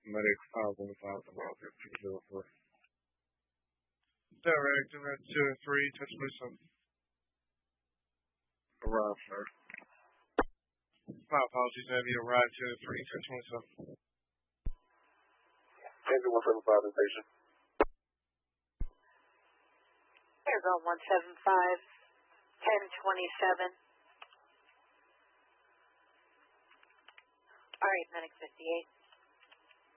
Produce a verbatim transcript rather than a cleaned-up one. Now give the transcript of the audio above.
Medic five one five, the route two zero four. Direct, and that's two and three, touch base on. Arrive, sir. My apologies, have you arrived two and three, touch base on. Engine one seven five in station. Arizona one seven five, ten twenty-seven. All right, Medic fifty-eight.